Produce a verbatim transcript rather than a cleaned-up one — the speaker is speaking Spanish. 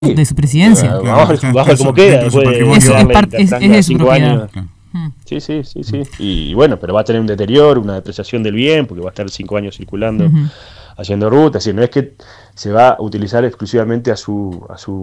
de su presidencia. Claro, vamos, Claro, vamos a ver cómo queda. Después de Es, es, darle parte, es, intercambio es a de su cinco propiedad. años. Claro. Mm. Sí, sí, sí, sí. Y bueno, pero va a tener un deterioro, una depreciación del bien, porque va a estar cinco años circulando, Ujú. haciendo ruta. Es decir, no es que se va a utilizar exclusivamente a su, a su